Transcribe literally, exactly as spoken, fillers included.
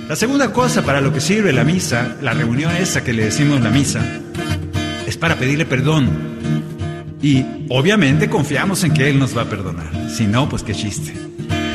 La segunda cosa para lo que sirve la misa, la reunión esa que le decimos la misa, es para pedirle perdón. Y obviamente confiamos en que Él nos va a perdonar. Si no, pues qué chiste.